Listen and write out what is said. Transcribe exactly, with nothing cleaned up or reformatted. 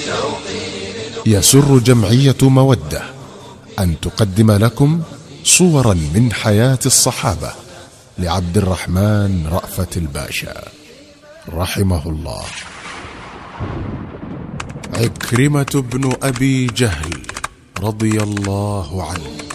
يسر جمعية مودة أن تقدم لكم صورا من حياة الصحابة لعبد الرحمن رأفت الباشا رحمه الله. عكرمة بن أبي جهل رضي الله عنه